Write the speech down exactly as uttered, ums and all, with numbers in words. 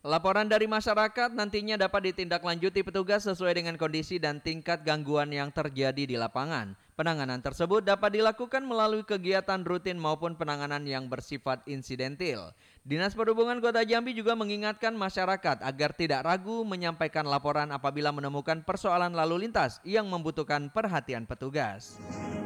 Laporan dari masyarakat nantinya dapat ditindaklanjuti petugas sesuai dengan kondisi dan tingkat gangguan yang terjadi di lapangan. Penanganan tersebut dapat dilakukan melalui kegiatan rutin maupun penanganan yang bersifat insidentil. Dinas Perhubungan Kota Jambi juga mengingatkan masyarakat agar tidak ragu menyampaikan laporan apabila menemukan persoalan lalu lintas yang membutuhkan perhatian petugas.